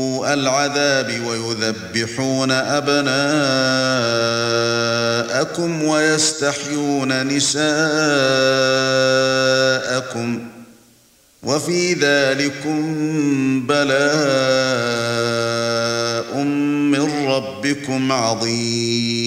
العذاب ويذبحون أبناءكم ويستحيون نساءكم وفي ذلكم بلاء من ربكم عظيم.